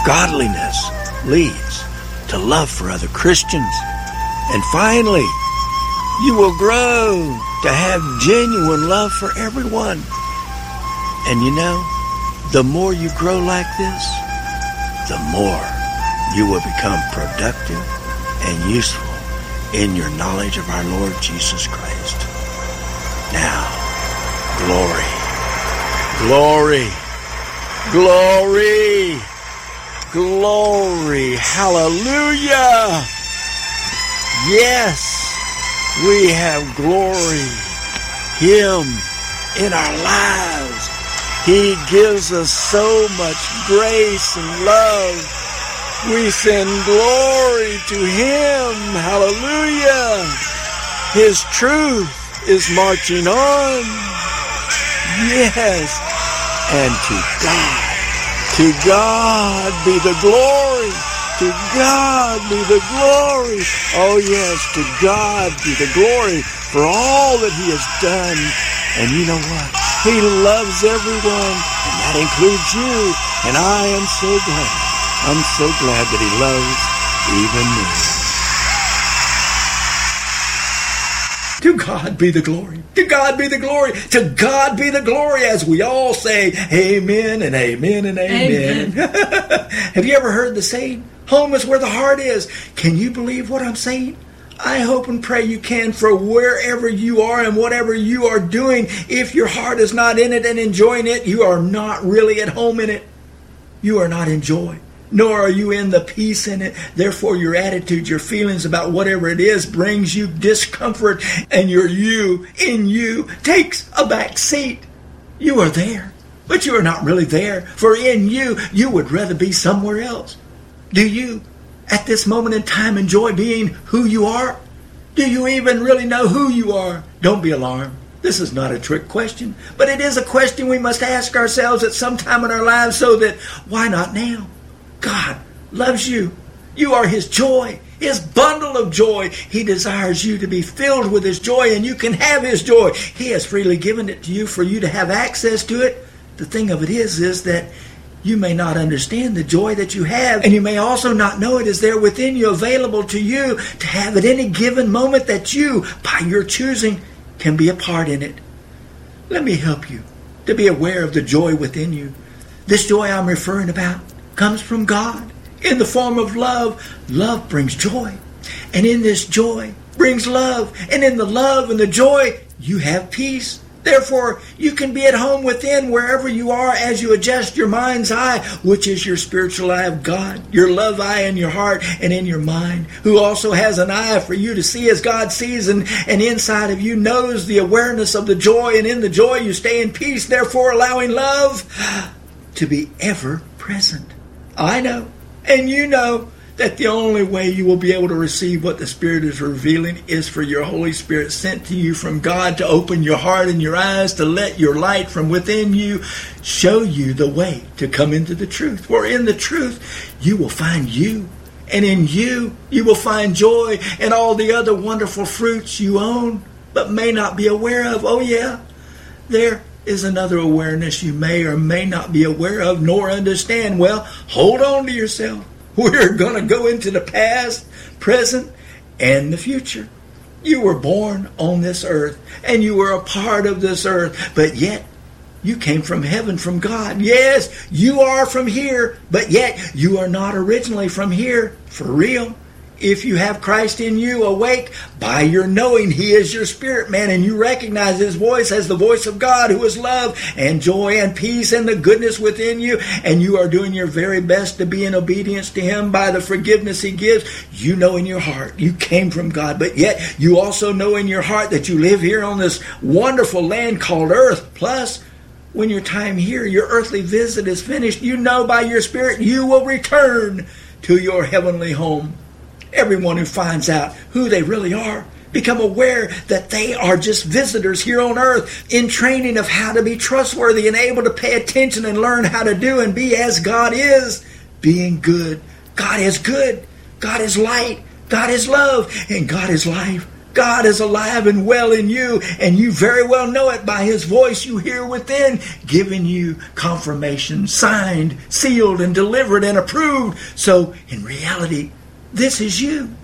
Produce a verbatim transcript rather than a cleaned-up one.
Godliness leads to love for other Christians. And finally, you will grow to have genuine love for everyone. And you know, the more you grow like this, the more you will become productive and useful in your knowledge of our Lord Jesus Christ. Now, glory, glory, glory, glory, hallelujah. Yes, we have glory, Him in our lives. He gives us so much grace and love. We send glory to Him. Hallelujah. His truth is marching on. Yes. And to God, to God be the glory. To God be the glory. Oh yes, to God be the glory for all that He has done. And you know what? He loves everyone, and that includes you. And I am so glad. I'm so glad that He loves even me. To God be the glory. To God be the glory. To God be the glory, as we all say amen and amen and amen. amen. Have you ever heard the saying, home is where the heart is? Can you believe what I'm saying? I hope and pray you can, for wherever you are and whatever you are doing, if your heart is not in it and enjoying it, you are not really at home in it. You are not in joy, nor are you in the peace in it. Therefore, your attitude, your feelings about whatever it is brings you discomfort, and your you in you takes a back seat. You are there, but you are not really there, for in you, you would rather be somewhere else. Do you, at this moment in time, enjoy being who you are? Do you even really know who you are? Don't be alarmed. This is not a trick question, but it is a question we must ask ourselves at some time in our lives, so that, why not now? God loves you. You are His joy, His bundle of joy. He desires you to be filled with His joy, and you can have His joy. He has freely given it to you for you to have access to it. The thing of it is, is that you may not understand the joy that you have, and you may also not know it is there within you, available to you to have at any given moment that you, by your choosing, can be a part in it. Let me help you to be aware of the joy within you. This joy I'm referring about comes from God in the form of love. Love brings joy, and in this joy brings love, and in the love and the joy you have peace. Therefore, you can be at home within wherever you are as you adjust your mind's eye, which is your spiritual eye of God, your love eye in your heart and in your mind, who also has an eye for you to see as God sees, and, and inside of you knows the awareness of the joy, and in the joy you stay in peace, therefore allowing love to be ever present. I know, and you know, that the only way you will be able to receive what the Spirit is revealing is for your Holy Spirit sent to you from God to open your heart and your eyes, to let your light from within you show you the way to come into the truth. For in the truth you will find you, and in you you will find joy and all the other wonderful fruits you own but may not be aware of. Oh yeah, there is another awareness you may or may not be aware of nor understand. Well, hold on to yourself. We're going to go into the past, present, and the future. You were born on this earth, and you were a part of this earth, but yet you came from heaven, from God. Yes, you are from here, but yet you are not originally from here, for real. If you have Christ in you, awake by your knowing He is your spirit man, and you recognize His voice as the voice of God, who is love and joy and peace and the goodness within you, and you are doing your very best to be in obedience to Him by the forgiveness He gives. You know in your heart you came from God, but yet you also know in your heart that you live here on this wonderful land called earth. Plus, when your time here, your earthly visit is finished, you know by your spirit you will return to your heavenly home. Everyone who finds out who they really are become aware that they are just visitors here on earth, in training of how to be trustworthy and able to pay attention and learn how to do and be as God is, being good. God is good. God is light. God is love. And God is life. God is alive and well in you, and you very well know it by his voice you hear within, giving you confirmation, signed, sealed, and delivered and approved. So in reality, this is you.